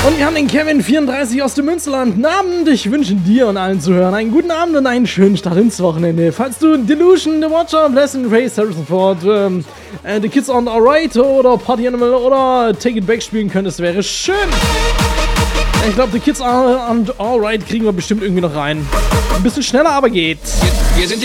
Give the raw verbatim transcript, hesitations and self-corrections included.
Und wir haben den Kevin vierunddreißig aus dem Münsterland. Guten Abend, ich wünsche dir und allen Zuhörern einen guten Abend und einen schönen Start ins Wochenende. Falls du Delusion, The Watcher, Blessing, Race, Harrison Ford, ähm, äh, The Kids Aren't Alright oder Party Animal oder Take It Back spielen könntest, wäre schön. Ich glaube, The Kids Aren't Alright kriegen wir bestimmt irgendwie noch rein. Ein bisschen schneller, aber geht. Wir sind